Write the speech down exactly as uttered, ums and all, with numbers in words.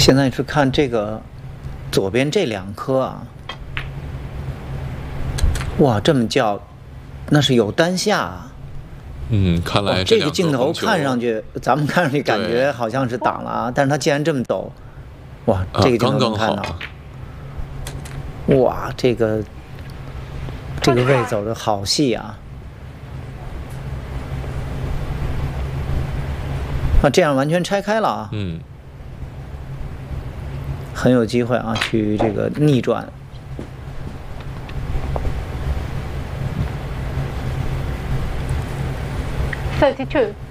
现在是看这个左边这两颗啊，哇，这么叫，那是有单下啊。 嗯，看来这个镜头看上去， 去，咱们看上去感觉好像是挡了啊，但是它既然这么陡，哇，这个镜头能看到， 啊、 刚刚哇，这个这个位走的好细啊。啊，这样完全拆开了啊， 嗯， 很有机会啊，去这个逆转。 thirty-two